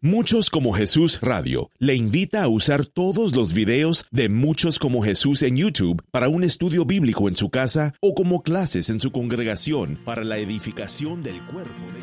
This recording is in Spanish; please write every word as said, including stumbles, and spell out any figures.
Muchos como Jesús Radio le invita a usar todos los videos de Muchos como Jesús en YouTube para un estudio bíblico en su casa o como clases en su congregación para la edificación del cuerpo de